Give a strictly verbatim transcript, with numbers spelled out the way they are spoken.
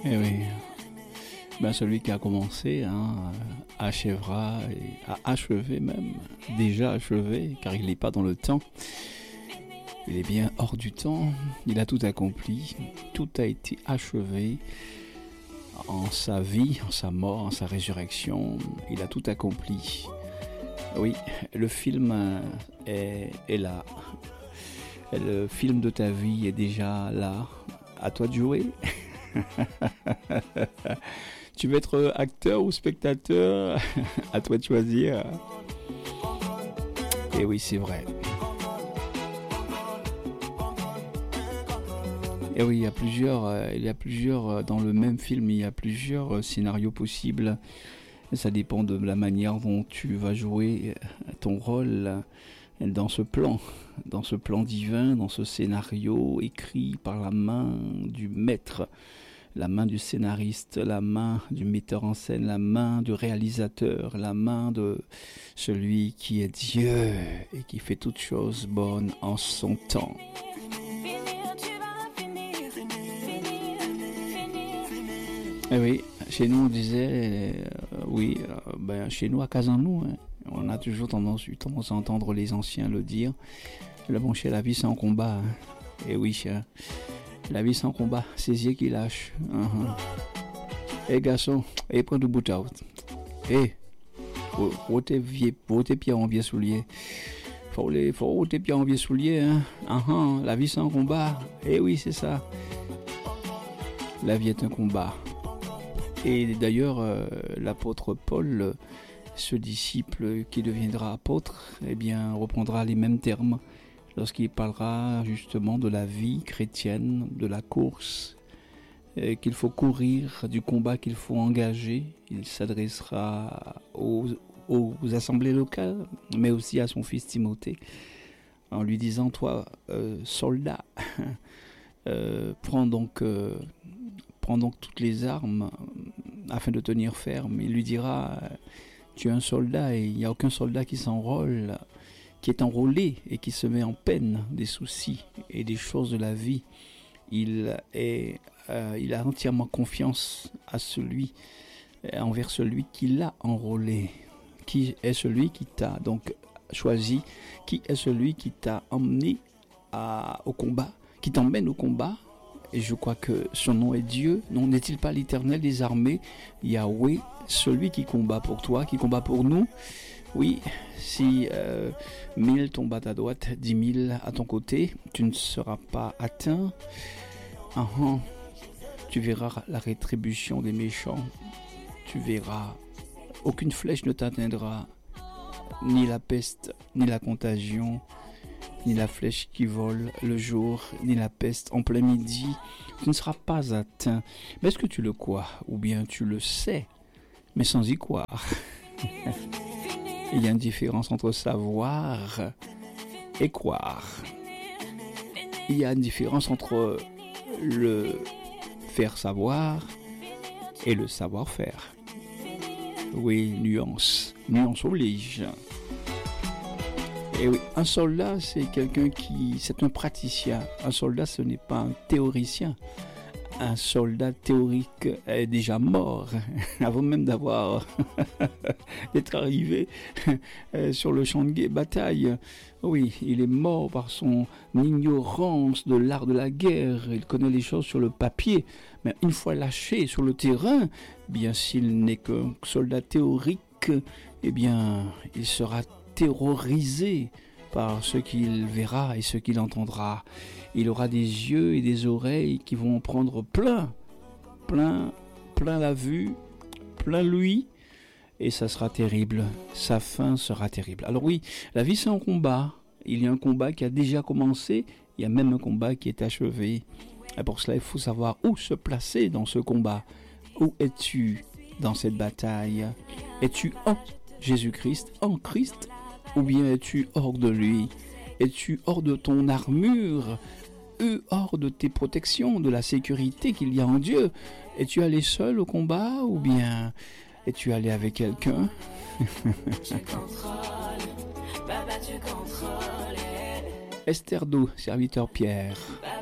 Eh oui, ben celui qui a commencé hein, achèvera, et a achevé même, déjà achevé, car il n'est pas dans le temps. Il est bien hors du temps, il a tout accompli, tout a été achevé en sa vie, en sa mort, en sa résurrection, il a tout accompli. Oui, le film est, est là, le film de ta vie est déjà là, à toi de jouer. Tu veux être acteur ou spectateur? À toi de choisir. Et oui, c'est vrai. Et oui, il y a plusieurs, euh, il y a plusieurs euh, dans le même film, il y a plusieurs euh, scénarios possibles. Ça dépend de la manière dont tu vas jouer ton rôle euh, dans ce plan, dans ce plan divin, dans ce scénario écrit par la main du maître, la main du scénariste, la main du metteur en scène, la main du réalisateur, la main de celui qui est Dieu et qui fait toutes choses bonnes en son temps. Eh oui, chez nous on disait, euh, oui, euh, ben, chez nous à Casanou, hein, on a toujours tendance, eu tendance à entendre les anciens le dire. Le bon chien, la vie c'est un combat. Hein. Eh oui, chien, la vie c'est un combat, c'est yeux qui lâche. Uh-huh. Eh garçon, eh prends du bout out. Eh, faut tes pieds, faut tes pieds en vieux souliers. Faut les, faut tes pieds en vieux souliers. Hein. Uh-huh. La vie c'est un combat. Eh oui, c'est ça. La vie est un combat. Et d'ailleurs, euh, l'apôtre Paul, euh, ce disciple qui deviendra apôtre, eh bien, reprendra les mêmes termes lorsqu'il parlera justement de la vie chrétienne, de la course euh, qu'il faut courir, du combat qu'il faut engager. Il s'adressera aux, aux assemblées locales, mais aussi à son fils Timothée, en lui disant, toi, euh, soldat, euh, prends donc... Euh, prends donc toutes les armes afin de tenir ferme. Il lui dira, tu es un soldat et il n'y a aucun soldat qui s'enrôle, qui est enrôlé et qui se met en peine des soucis et des choses de la vie. Il, est, euh, il a entièrement confiance à celui, envers celui qui l'a enrôlé, qui est celui qui t'a donc choisi, qui est celui qui t'a emmené à, au combat, qui t'emmène au combat. Et je crois que son nom est Dieu. Non, n'est-il pas l'Éternel des armées, Yahweh, celui qui combat pour toi, qui combat pour nous? Oui, si euh, mille tombent à ta droite, dix mille à ton côté, tu ne seras pas atteint. Ah, ah. Tu verras la rétribution des méchants. Tu verras, aucune flèche ne t'atteindra, ni la peste, ni la contagion, ni la flèche qui vole le jour, ni la peste en plein midi. Tu ne seras pas atteint. Mais est-ce que tu le crois? Ou bien tu le sais, mais sans y croire? Il y a une différence entre savoir et croire. Il y a une différence entre le faire savoir et le savoir-faire. Oui, nuance. Nuance oblige. Et oui, un soldat, c'est quelqu'un qui... C'est un praticien. Un soldat, ce n'est pas un théoricien. Un soldat théorique est déjà mort, avant même d'avoir... d'être arrivé sur le champ de bataille. Oui, il est mort par son ignorance de l'art de la guerre. Il connaît les choses sur le papier. Mais une fois lâché sur le terrain, bien s'il n'est qu'un soldat théorique, eh bien, il sera terrorisé par ce qu'il verra et ce qu'il entendra. Il aura des yeux et des oreilles qui vont prendre plein, plein, plein la vue, plein l'ouïe, et ça sera terrible. Sa fin sera terrible. Alors oui, la vie c'est un combat. Il y a un combat qui a déjà commencé, il y a même un combat qui est achevé. Et pour cela, il faut savoir où se placer dans ce combat. Où es-tu dans cette bataille? Es-tu en Jésus-Christ, en Christ? Ou bien es-tu hors de lui? Es-tu hors de ton armure? Hors de tes protections, de la sécurité qu'il y a en Dieu? Es-tu allé seul au combat? Ou bien es-tu allé avec quelqu'un? Tu contrôles, Baba, tu contrôles. Esther Do, serviteur Pierre. Baba.